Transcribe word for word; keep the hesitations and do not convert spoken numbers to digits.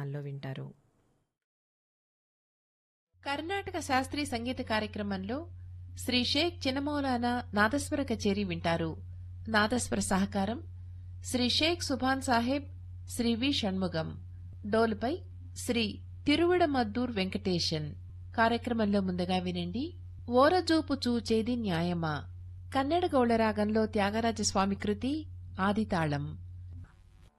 తానాల్లో వింటారు. కర్ణాటక శాస్త్రీయ సంగీత కార్యక్రమంలో శ్రీ షేక్ చిన్నమౌలానా నాదస్వర కచేరీ వింటారు. నాదస్వర సహకారం శ్రీ షేక్ సుభాన్ సాహెబ్, శ్రీ వి షణ్ముగం. డోలుపై శ్రీ తిరువిడమద్దూర్ వెంకటేశన్. కార్యక్రమంలో ముందుగా వినండి ఓరజూపు చూచేది న్యాయమా, కన్నడ గౌళరాగంలో త్యాగరాజస్వామి కృతి, ఆదితాళం.